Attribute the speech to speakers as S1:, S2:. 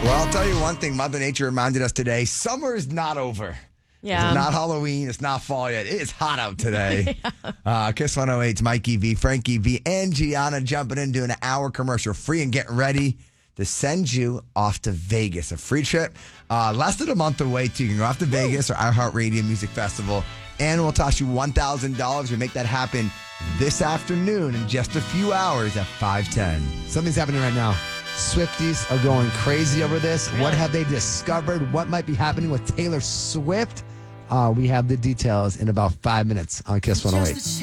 S1: Well, I'll tell you one thing. Mother Nature reminded us today. Summer is not over.
S2: Yeah.
S1: It's not Halloween. It's not fall yet. It is hot out today. Kiss 108's Mikey V, Frankie V, and Gianna jumping in, doing an hour commercial free and getting ready to send you off to Vegas. A free trip. Less than a month away, too. You can go off to Vegas or iHeartRadio Music Festival, and we'll toss you $1,000. We make that happen this afternoon in just a few hours at 5:10.
S3: Something's happening right now. Swifties are going crazy over this.
S2: Really?
S3: What have they discovered? What might be happening with Taylor Swift? We have the details in about 5 minutes on Kiss 108.